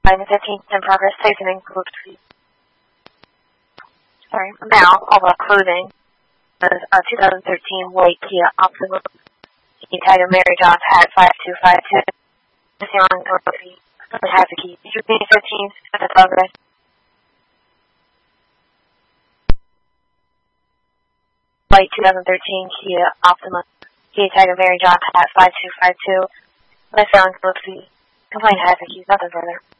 Line 15 in progress. Please include. Sorry. Now, all about clothing. Is a 2013 white Kia Optima. The tag of Mary John had 5252. This young Dorothy has the key. 15 in progress. White 2013 Kia Optima. The tag of Mary John had 5252. This young Dorothy. Complaint has the keys. Nothing further.